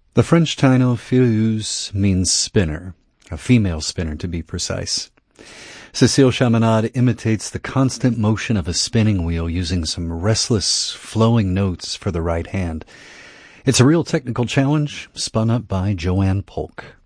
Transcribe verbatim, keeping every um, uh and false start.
The French Taino fileuse means spinner, a female spinner to be precise. Cécile Chaminade imitates the constant motion of a spinning wheel using some restless, flowing notes for the right hand. It's a real technical challenge spun up by Joanne Polk.